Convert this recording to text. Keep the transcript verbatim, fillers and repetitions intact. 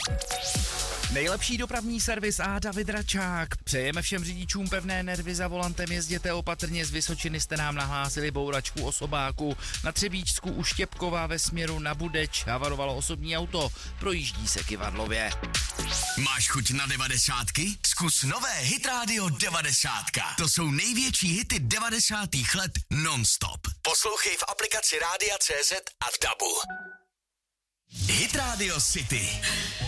Nejlepší dopravní servis a David Račák. Přejeme všem řidičům pevné nervy za volantem, jezděte opatrně, z Vysočiny jste nám nahlásili bouračku osobáku. Na Třebíčsku u Štěpkova ve směru na Budeč havarovalo osobní auto, projíždí se kyvadlově. Máš chuť na devadesátky? Zkus nové Hit Radio devadesátka. To jsou největší hity devadesátých let non-stop. Poslouchej v aplikaci Rádia C Z a v dabu. Hit Radio City.